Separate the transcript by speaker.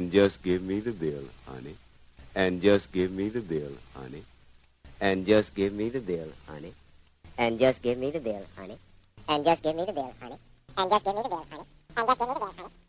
Speaker 1: And just give me the bill, honey. And just give me the bill, honey. And just give me the bill, honey.
Speaker 2: And just give me the bill, honey.
Speaker 3: And just give me the bill, honey. And just give me the bill, honey. And just give me the bill, honey.